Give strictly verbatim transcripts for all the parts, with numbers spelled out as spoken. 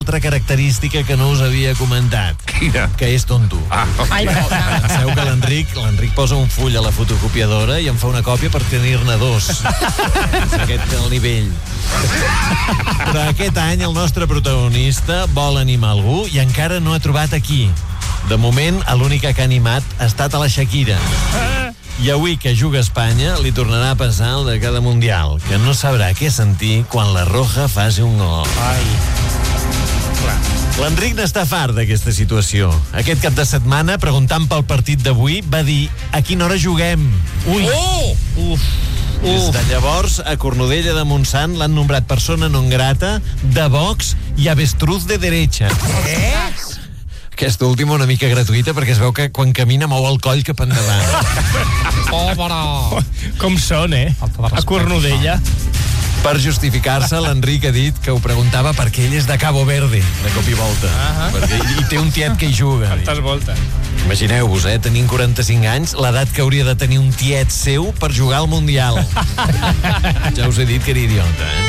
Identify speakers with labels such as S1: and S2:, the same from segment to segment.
S1: altra característica que no us havia comentat.
S2: Quina?
S1: Que és tonto.
S2: Ah,
S3: Ai, pobre.
S1: Penseu que l'Enric l'Enric posa un full a la fotocopiadora i en fa una còpia per tenir-ne dos. És aquest el nivell. Però aquest any el nostre protagonista vol animar algú i encara no ha trobat aquí. De moment, l'única que ha animat ha estat a la Shakira. I avui que juga a Espanya li tornarà a passar el de cada Mundial, que no sabrà què sentir quan la Roja faci un gol.
S4: Ai.
S1: L'Enric n'està fart d'aquesta situació. Aquest cap de setmana, preguntant pel partit d'avui, va dir a quina hora juguem. Ui!
S4: Oh! Uf!
S1: Des de llavors, a Cornudella de Montsant l'han nombrat persona non grata, de Vox i avestruz de derecha.
S4: Eh?
S1: Aquesta última una mica gratuïta perquè es veu que quan camina mou el coll cap endavant.
S4: Pobre! Com són, eh? A Cornudella.
S1: Per justificar-se, l'Enric ha dit que ho preguntava perquè ell és de Cabo Verde, de cop i volta.
S4: Uh-huh.
S1: Perquè hi té un tiet que hi juga.
S4: Quantes voltes?
S1: Imagineu-vos, eh, tenint quaranta-cinc anys, l'edat que hauria de tenir un tiet seu per jugar al Mundial. Ja us he dit que era idiota, eh?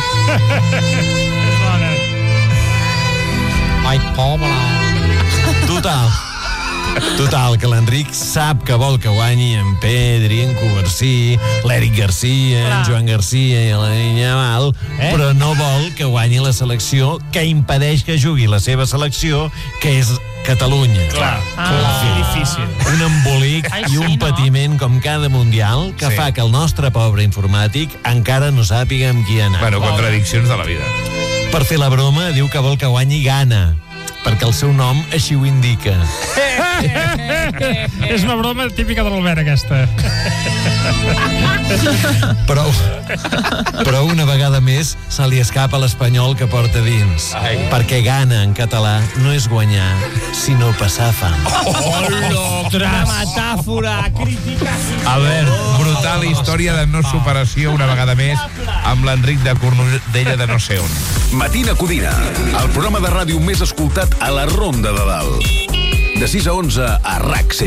S4: És bona.
S3: Ai, pobre.
S1: Total. Total, que l'Enric sap que vol que guanyi en Pedri, en Covarsí, l'Eric Garcia, en Joan Garcia i la Niña Val, eh? Però no vol que guanyi la selecció que impedeix que jugui la seva selecció, que és Catalunya.
S4: Clar,
S3: Ah.
S4: clar. Difícil.
S1: Un embolic
S3: Ai,
S1: i
S3: sí,
S1: un
S3: no?
S1: patiment com cada Mundial que
S2: Sí.
S1: fa que el nostre pobre informàtic encara no sàpiga amb qui anar.
S2: Bueno, contradiccions de la vida.
S1: Per fer la broma, diu que vol que guanyi Ghana, perquè el seu nom així ho indica.
S4: És una broma típica de l'Albert, aquesta.
S1: Però, però una vegada més se li escapa l'espanyol que porta dins.
S2: Ai.
S1: Perquè Ghana en català no és guanyar, sinó passar fam.
S4: Una metàfora crítica.
S2: A veure, brutal història de no superació una vegada més amb l'Enric de Cornudella de no sé on.
S5: Matina Codina, el programa de ràdio més escoltat a la Ronda de Dalt. De sis a onze a R A C